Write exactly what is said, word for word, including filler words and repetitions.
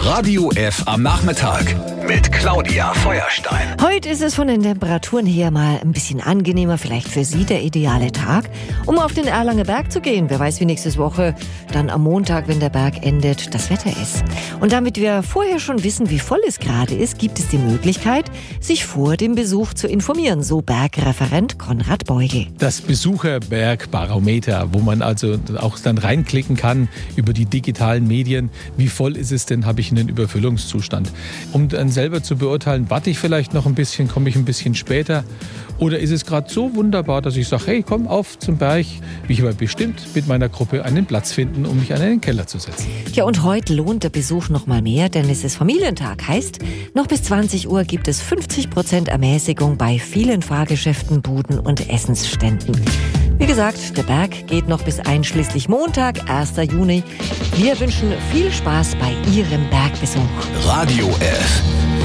Radio F am Nachmittag mit Claudia Feuerstein. Heute ist es von den Temperaturen her mal ein bisschen angenehmer, vielleicht für Sie der ideale Tag, um auf den Erlanger Berg zu gehen. Wer weiß, wie nächste Woche dann am Montag, wenn der Berg endet, das Wetter ist. Und damit wir vorher schon wissen, wie voll es gerade ist, gibt es die Möglichkeit, sich vor dem Besuch zu informieren, so Bergreferent Konrad Beugel. Das Besucherbergbarometer, wo man also auch dann reinklicken kann über die digitalen Medien. Wie voll ist es denn, habe ich einen Überfüllungszustand? Um dann selber zu beurteilen, warte ich vielleicht noch ein bisschen, komme ich ein bisschen später? Oder ist es gerade so wunderbar, dass ich sage, hey, komm auf zum Berg, ich aber bestimmt mit meiner Gruppe einen Platz finden, um mich an den Keller zu setzen. Ja, und heute lohnt der Besuch noch mal mehr, denn es ist Familientag. Heißt, noch bis zwanzig Uhr gibt es fünfzig Prozent Ermäßigung bei vielen Fahrgeschäften, Buden und Essensständen. Wie gesagt, der Berg geht noch bis einschließlich Montag, erster Juni. Wir wünschen viel Spaß bei Ihrem Bergbesuch. Radio F.